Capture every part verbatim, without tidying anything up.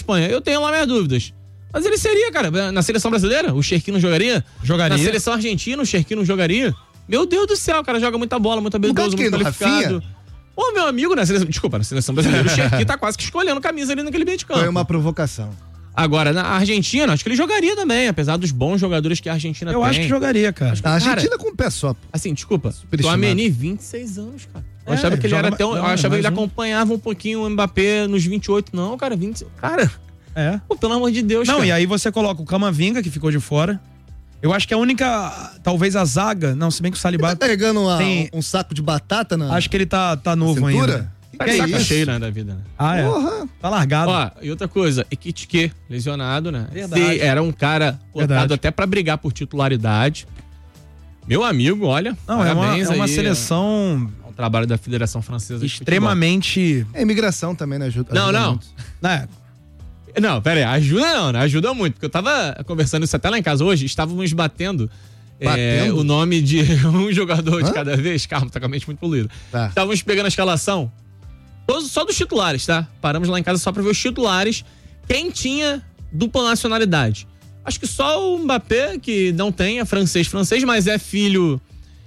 Espanha. Eu tenho lá minhas dúvidas. Mas ele seria, cara, na seleção brasileira, o Cherki não jogaria? Jogaria. Na seleção argentina, o Cherki não jogaria? Meu Deus do céu, o cara joga muita bola, muito habilidoso, muito qualificado. Ô, meu amigo, na seleção, desculpa, na seleção brasileira, o Cherki tá quase que escolhendo camisa ali naquele meio de campo. Foi uma provocação. Agora, na Argentina, acho que ele jogaria também, apesar dos bons jogadores que a Argentina Eu tem. acho que jogaria, cara. A Argentina com o pé só. Assim, desculpa, o Ameni, vinte e seis anos, cara. Eu É, achava que ele joga era até um, ma- eu não, achava que ele mais um. acompanhava um pouquinho o Mbappé nos vinte e oito. Não, cara, vinte Cara, É. pô, pelo amor de Deus, Não, cara. e aí você coloca o Camavinga, que ficou de fora. Eu acho que a única, talvez a zaga, não, se bem que o Saliba... Tá carregando uma- Tem- um saco de batata na Acho que ele tá, tá novo cintura? ainda. Tá que de é saco isso? cheio, né, da vida, né? Ah, é. Porra. Tá largado. Ó, e outra coisa, Ekitike, lesionado, né? Verdade. Se era um cara cotado Verdade. até pra brigar por titularidade. Meu amigo, olha, Não, é uma, parabéns é uma aí seleção ao trabalho da Federação Francesa de extremamente... É, a imigração também, né? Ajuda, Não, ajuda não. muito. Né? futebol. Não, pera aí, ajuda não, né? Ajuda muito, porque eu tava conversando isso até lá em casa hoje, estávamos batendo, é, Batendo? o nome de um jogador de Hã? cada vez, calma, tá com a mente muito poluída. Tá. Estávamos pegando a escalação, todos- só dos titulares, tá? Paramos lá em casa só pra ver os titulares, quem tinha dupla nacionalidade. Acho que só o Mbappé, que não tem, é francês-francês, mas é filho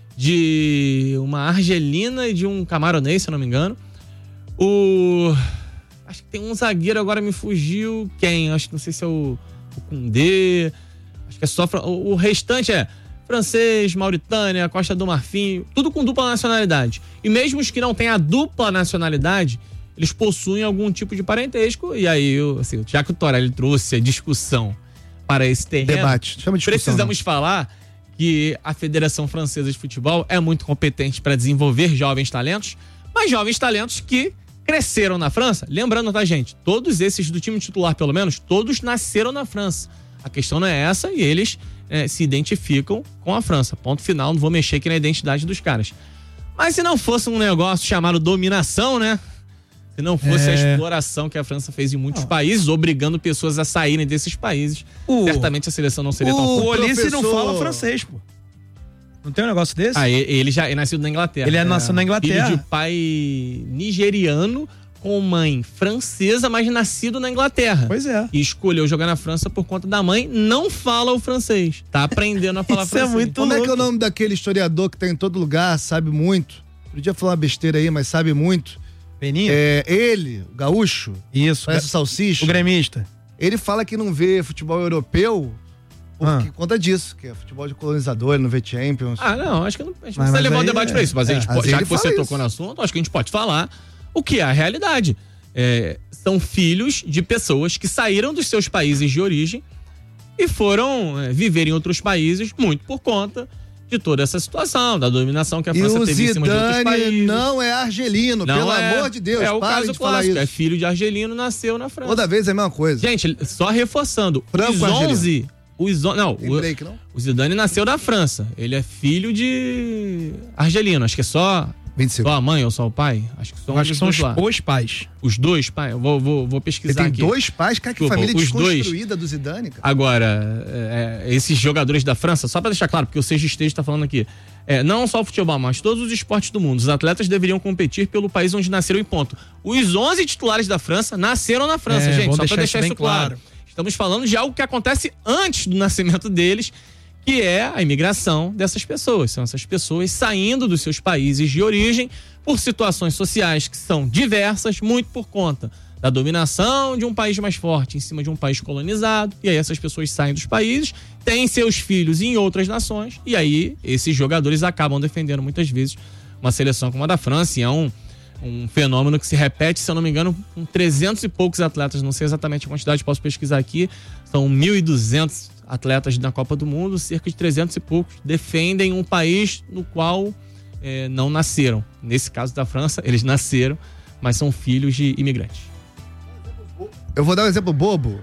de uma argelina e de um camaronês, se eu não me engano. O... Acho que tem um zagueiro, agora me fugiu. Quem? Acho que não sei se é o, o Koundé. Acho que é só... fra- O, o restante é francês, Mauritânia, Costa do Marfim, tudo com dupla nacionalidade. E mesmo os que não têm a dupla nacionalidade, eles possuem algum tipo de parentesco. E aí, eu, assim, já que o Torelli trouxe a discussão para esse terreno, Debate. Chama de discussão, precisamos falar que a Federação Francesa de Futebol é muito competente para desenvolver jovens talentos, mas jovens talentos que cresceram na França. Lembrando, tá, gente? Todos esses do time titular, pelo menos, todos nasceram na França. A questão não é essa e eles é, se identificam com a França. Ponto final, não vou mexer aqui na identidade dos caras. Mas se não fosse um negócio chamado dominação, né? Se não fosse É. a exploração que a França fez em muitos países, obrigando pessoas a saírem desses países, O- certamente a seleção não seria tão O forte. Olise não professor- fala francês, pô. Não tem um negócio desse? Ah, e- ele já é nascido na Inglaterra. Ele é nascido na Inglaterra. Filho de pai nigeriano com mãe francesa, mas nascido na Inglaterra. Pois é. E escolheu jogar na França por conta da mãe, não fala o francês. Tá aprendendo a falar Isso é francês. muito Como é que é o louco. nome daquele historiador que tá em todo lugar, sabe muito? Podia falar uma besteira aí, mas sabe muito. Peninha? É, ele, o gaúcho, Isso. parece o Salsicha. O gremista. Ele fala que não vê futebol europeu por Ah. conta disso, que é futebol de colonizador, ele não vê Champions. Ah, não, acho que não, a gente Mas- precisa mas levar um aí debate é- pra isso. Mas a gente é, pode, mas já ele que você fala tocou isso. no assunto, acho que a gente pode falar o que é a realidade. É, são filhos de pessoas que saíram dos seus países de origem e foram é, viver em outros países muito por conta de toda essa situação, da dominação que a E França o teve em cima de outros Zidane países. não é argelino, Não pelo é, amor de Deus, é o parem caso de falar clássico, isso. é filho de argelino, nasceu na França. Toda vez é a mesma coisa. Gente, só reforçando, Franco os onze, os on, não, Tem o, break, não? o Zidane nasceu na França, ele é filho de argelino, acho que é só, vinte e cinco. só a mãe ou só o pai, acho que são, Eu acho que os são dois os, lá. os pais. Os dois, pai, eu vou, vou, vou Ele pesquisar tem aqui. dois pais, cara, que Desculpa, família os dois. desconstruída do Zidane, cara. Agora, é, é, esses jogadores da França, só pra deixar claro, porque o Seja Esteja tá falando aqui, é, não só o futebol, mas todos os esportes do mundo, os atletas deveriam competir pelo país onde nasceram e ponto. Os onze titulares da França nasceram na França, É, gente, vamos só pra deixar deixar isso isso bem claro. claro. Estamos falando de algo que acontece antes do nascimento deles, que é a imigração dessas pessoas. São essas pessoas saindo dos seus países de origem por situações sociais que são diversas, muito por conta da dominação de um país mais forte em cima de um país colonizado. E aí essas pessoas saem dos países, têm seus filhos em outras nações, e aí esses jogadores acabam defendendo muitas vezes uma seleção como a da França. E é um, um fenômeno que se repete, se eu não me engano, com trezentos e poucos atletas, não sei exatamente a quantidade, posso pesquisar aqui, são mil e duzentos atletas na Copa do Mundo, cerca de trezentos e poucos defendem um país no qual é, não nasceram. Nesse caso da França, eles nasceram, mas são filhos de imigrantes. Eu vou dar um exemplo bobo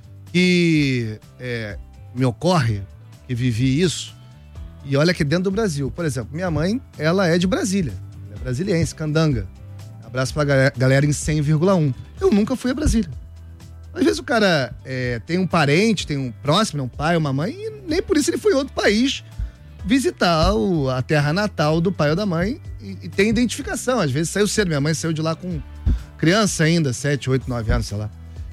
que é, me ocorre, que vivi isso, e olha aqui dentro do Brasil. Por exemplo, minha mãe, ela é de Brasília, ela é brasiliense, candanga. Abraço pra ga- galera em cem vírgula um. Eu nunca fui a Brasília. Às vezes o cara é, tem um parente, tem um próximo, um pai, uma mãe, e nem por isso ele foi em outro país visitar o- a terra natal do pai ou da mãe e, e tem identificação. Às vezes saiu cedo, minha mãe saiu de lá com criança ainda, sete, oito, nove anos, sei lá.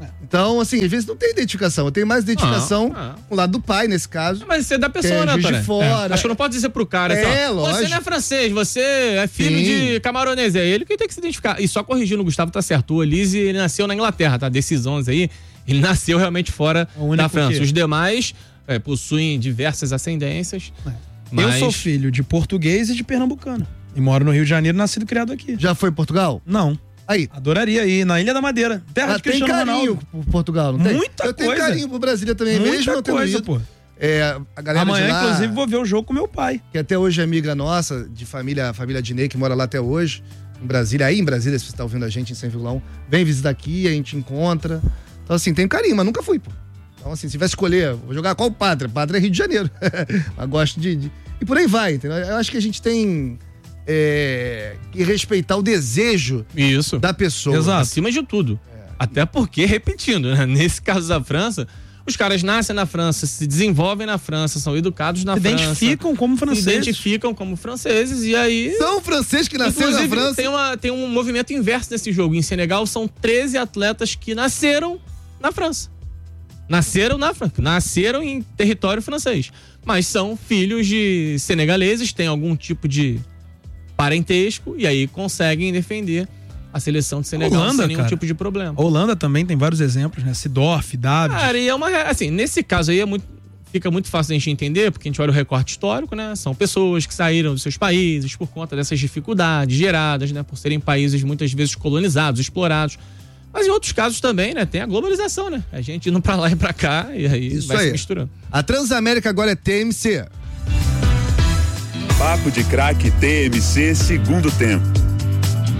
Então, assim, às vezes não tem identificação. Eu tenho mais identificação Ah, ah. com o lado do pai, nesse caso. Mas você é da pessoa, que é né, Juiz de Antônio? Fora. É. Acho que eu não pode dizer pro cara É, assim, ó, lógico. você não é francês, você é filho Sim. de camaronês. É ele que tem que se identificar. E só corrigindo, o Gustavo tá certo. O Olise, ele nasceu na Inglaterra, tá? Decisões aí. Ele nasceu realmente fora O único da França. que- Os demais é, possuem diversas ascendências. Eu Mas... sou filho de português e de pernambucano. E moro no Rio de Janeiro, nascido e criado aqui. Já foi em Portugal? Não. Aí. Adoraria ir na Ilha da Madeira, terra Ah, de tem Cristiano carinho Ronaldo. por Portugal, não tem? Muita Eu tenho coisa. carinho por Brasília também, Muita mesmo não tendo coisa, ido. pô. É, a galera Amanhã, de lá, inclusive, vou ver o jogo com meu pai. que até hoje é amiga nossa, de família, a família Dinei, que mora lá até hoje, em Brasília. Aí em Brasília, se você tá ouvindo a gente em Sem Vilão, vem visitar aqui, a gente encontra. Então, assim, tenho carinho, mas nunca fui, pô. Então, assim, se tivesse escolher, vou jogar qual pátria? Pátria é Rio de Janeiro. Mas gosto de, de... E por aí vai, entendeu? Eu acho que a gente tem é, que respeitar o desejo Isso. da pessoa. Exato. Acima de tudo. Até porque, repetindo, né? Nesse caso da França, os caras nascem na França, se desenvolvem na França, são educados na Se França. identificam como Se franceses. identificam como franceses e aí... São franceses que nasceram na Inclusive, França. tem, uma, tem um movimento inverso nesse jogo. Em Senegal, são treze atletas que nasceram na França. Nasceram na França. Nasceram em território francês. Mas são filhos de senegaleses, têm algum tipo de parentesco e aí conseguem defender a seleção de Senegal Holanda, sem nenhum cara. tipo de problema. A Holanda também tem vários exemplos, né? Sidorf, David. Cara, e é uma. re- Assim, nesse caso aí é muito. Fica muito fácil a gente entender, porque a gente olha o recorte histórico, né? São pessoas que saíram dos seus países por conta dessas dificuldades geradas, né? Por serem países muitas vezes colonizados, explorados. Mas em outros casos também, né? Tem a globalização, né? A gente indo pra lá e pra cá e aí Isso vai aí. se misturando. A Transamérica agora é T M C. Papo de Craque T M C segundo tempo.